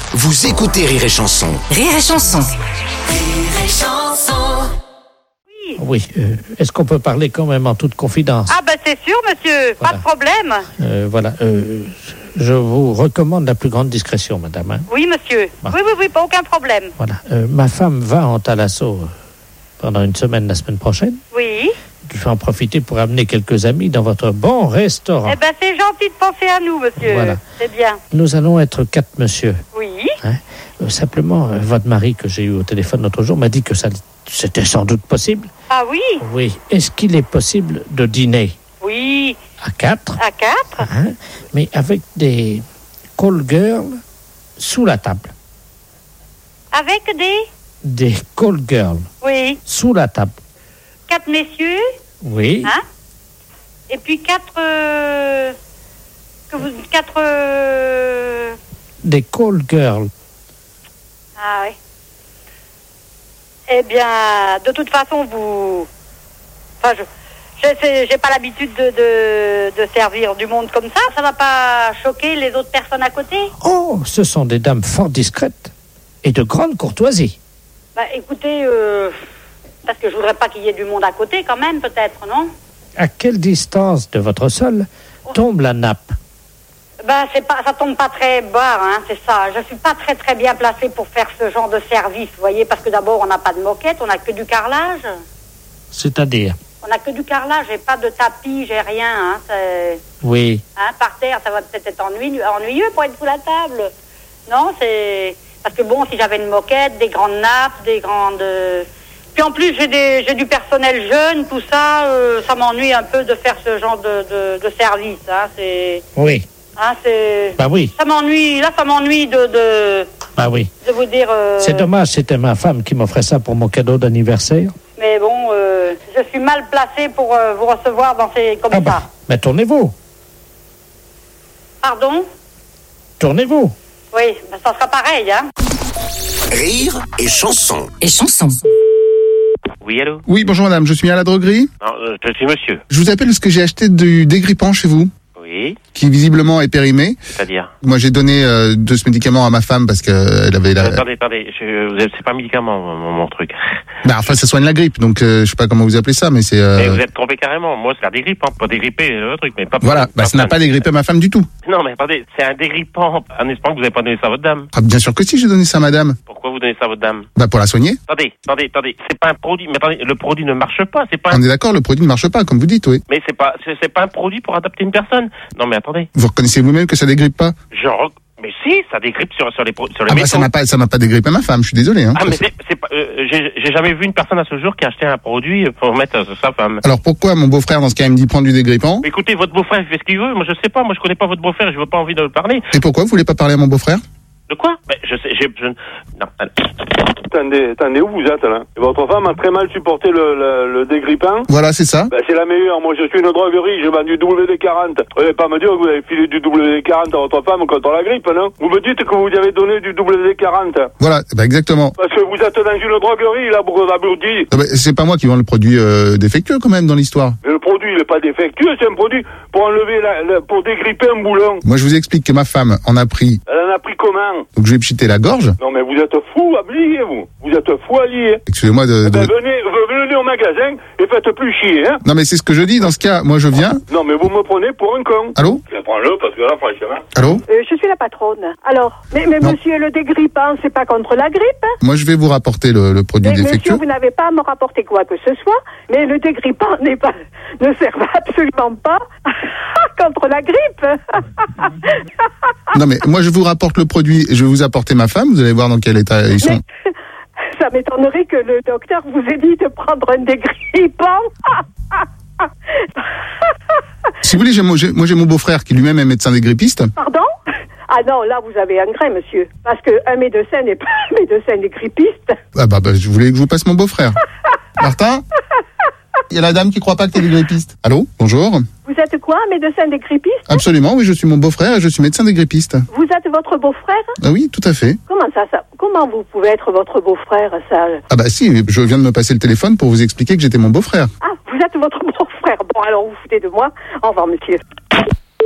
Vous écoutez Rire et Chanson. Rire et Chanson. Rire et Chanson. Oui, est-ce qu'on peut parler quand même en toute confidence? Ah ben c'est sûr, monsieur, Voilà. pas de problème. Voilà, je vous recommande la plus grande discrétion, madame. Hein. Oui, monsieur. Bon. Oui, pas aucun problème. Voilà, ma femme va en Thalasso pendant une semaine la semaine prochaine. Oui. Je vais en profiter pour amener quelques amis dans votre bon restaurant. Eh ben c'est gentil de penser à nous, monsieur. Voilà. C'est bien. Nous allons être 4 monsieur. Oui. Simplement, votre mari que j'ai eu au téléphone l'autre jour m'a dit que c'était sans doute possible. Ah oui. Oui. Est-ce qu'il est possible de dîner Oui. à 4, À 4. mais avec des call girls sous la table? Avec Des call girls Oui. sous la table. 4 messieurs. Oui. Hein. Et puis 4... Des call girls. Ah oui. Eh bien, de toute façon, vous... Enfin, j'ai pas l'habitude de servir du monde comme ça. Ça va pas choquer les autres personnes à côté? Oh, ce sont des dames fort discrètes et de grande courtoisie. Bah, écoutez, parce que je voudrais pas qu'il y ait du monde à côté, quand même, peut-être, non? À quelle distance de votre sol tombe la nappe? Ben, ça tombe pas très bas, hein, c'est ça. Je suis pas très bien placée pour faire ce genre de service, vous voyez, parce que d'abord, on n'a pas de moquette, on n'a que du carrelage. C'est-à-dire? On n'a que du carrelage, j'ai pas de tapis, j'ai rien, hein, Oui. hein, par terre, ça va peut-être être ennuyeux pour être sous la table. Non, c'est... Parce que bon, si j'avais une moquette, des grandes nappes, des grandes... Puis en plus, j'ai du personnel jeune, tout ça, ça m'ennuie un peu de faire ce genre de service, hein, c'est... Oui. Hein, c'est... Bah oui. Ça m'ennuie Bah oui. de vous dire... C'est dommage, c'était ma femme qui m'offrait ça pour mon cadeau d'anniversaire. Mais bon, je suis mal placée pour vous recevoir dans ces... comme Ah ça. bah, mais tournez-vous. Pardon? Tournez-vous. Oui, ben, ça sera pareil, hein. Rire et Chanson. Et Chanson. Oui, allô? Oui, bonjour madame, je suis à la droguerie. Non, je suis monsieur. Je vous appelle parce que j'ai acheté du dégrippant chez vous, Oui, qui visiblement est périmé. c'est-à-dire? Moi j'ai donné de ce médicament à ma femme parce qu'elle avait la... Attendez, c'est pas médicament, mon truc. Bah, enfin ça soigne la grippe, donc je sais pas comment vous appelez ça, mais c'est... Mais vous êtes trompé carrément. Moi, c'est un dégrippant, pas dégripper le truc, mais pas... Voilà, bah ça n'a pas dégrippé ma femme du tout. Non, mais attendez, c'est un dégrippant, en espérant que vous n'avez pas donné ça à votre dame. Ah bien sûr que si, j'ai donné ça à madame. Pourquoi vous donnez ça à votre dame? Bah pour la soigner. Attendez, c'est pas un produit, mais attendez, le produit ne marche pas, c'est pas un... On est d'accord, le produit ne marche pas, comme vous dites, oui. Mais c'est pas un produit pour adapter une personne. Non, mais attendez, Vous reconnaissez vous-même que ça dégrippe pas? mais si, ça dégrippe sur les Ah bah métaux. ça m'a pas dégrippé ma femme, je suis désolé. Hein. Ah, mais c'est pas, j'ai jamais vu une personne à ce jour qui a acheté un produit pour mettre sa femme. Alors pourquoi mon beau-frère dans ce cas il me dit prendre du dégrippant? Écoutez, votre beau-frère il fait ce qu'il veut. Moi, je sais pas. Moi, je connais pas votre beau-frère. Je veux pas envie de le parler. Et pourquoi vous voulez pas parler à mon beau-frère? De quoi? Je sais. Non. Attendez, où vous êtes là? Votre femme a très mal supporté le dégrippant. Voilà, c'est ça. Ben, c'est la meilleure. Moi, je suis une droguerie, je vends du WD-40. Vous n'allez pas me dire que vous avez filé du WD-40 à votre femme contre la grippe, non? Vous me dites que vous avez donné du WD-40. Voilà, bah exactement. Parce que vous êtes dans une droguerie, là, pour abruti. Ah bah, c'est pas moi qui vends le produit défectueux quand même dans l'histoire. Mais le produit, il n'est pas défectueux, c'est un produit pour enlever pour dégripper un boulon. Moi je vous explique que ma femme en a pris, Elle en a pris comment? donc je lui ai pchité la gorge. Non, mais vous êtes fou à lier, vous. Vous êtes fou à lier. Excusez-moi Ben, venez au magasin et faites plus chier, hein. Non mais c'est ce que je dis dans ce cas, moi je viens. Non, mais vous me prenez pour un con. Allô? Prends-le, parce que là, franchement... Allô? Je suis la patronne. Alors, mais Non. monsieur, le dégrippant, c'est pas contre la grippe. Moi je vais vous rapporter le produit Mais monsieur, défectueux. vous n'avez pas à me rapporter quoi que ce soit. Mais le dégrippant ne sert absolument pas contre la grippe. Non mais moi je vous rapporte le produit et je vais vous apporter ma femme, vous allez voir dans quel état ils sont. Mais ça m'étonnerait que le docteur vous ait dit de prendre un dégrippant. Si vous voulez, moi j'ai mon beau-frère qui lui-même est médecin dégripiste. Pardon? Ah non, là vous avez un grain, monsieur. Parce qu'un médecin n'est pas un médecin dégrippiste. Ah bah je voulais que je vous passe mon beau-frère. Martin? Il y a la dame qui croit pas que t'es dégripiste. Allô? Bonjour? Vous êtes quoi, un médecin dégripiste? Absolument, oui, je suis mon beau-frère et je suis médecin dégripiste. Vous êtes votre beau-frère? Ah oui, tout à fait. Comment vous pouvez être votre beau-frère, ça? Ah bah si, je viens de me passer le téléphone pour vous expliquer que j'étais mon beau-frère. Ah, vous êtes votre beau-frère. Bon, alors vous foutez de moi. Au revoir, monsieur.